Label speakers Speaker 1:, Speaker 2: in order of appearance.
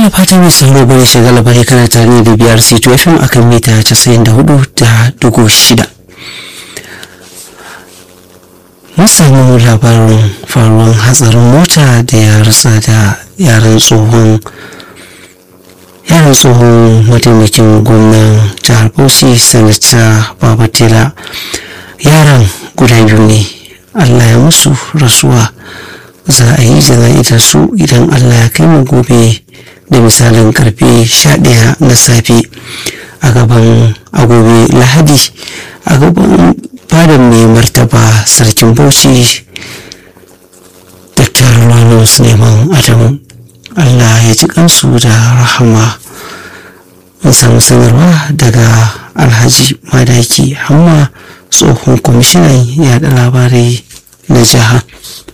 Speaker 1: da fatan mai sauro bane shagala bane kana tare da biyar C2 FM akan mita 94.6. Mun samu labarin faruwar hatsarin mota da ya rasa da yaran tsohon mataimakin gwamnan jihar Bauchi sanata Babatela. Yaran guda biyu ne Allah ya musu rasuwa, za a yi jana'izar su idan Allah ya kai mu gobe da misalin karfe 11 na safe a gobe Lahadi a gaban fadan mai martaba sarkin Bauchi Dr. Lawal Suleiman Adamu. Allah ya ji kansu da rahama. Mun samu sanarwa daga Alhaji Madaki Hamma, tsohon kwamishinan yaɗa labarai na jiha.